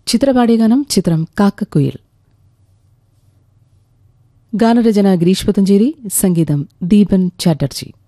ചിത്രപാടിയ ഗാനം ചിത്രം കാക്കക്കുയിൽ. ഗാനരചന ഗിരീഷ് പുത്തഞ്ചേരി, സംഗീതം ദീപൻ ചാറ്റർജി.